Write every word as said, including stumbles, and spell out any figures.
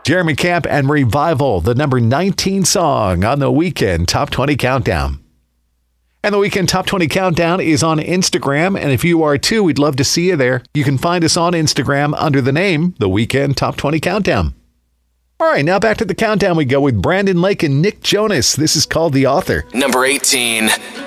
Jeremy Camp and Revival, the number nineteen song on the Weekend Top twenty Countdown. And the Weekend Top twenty Countdown is on Instagram, and if you are too, we'd love to see you there. You can find us on Instagram under the name The Weekend Top twenty Countdown. All right, now back to the countdown we go with Brandon Lake and Nick Jonas. This is called The Author. Number eighteen.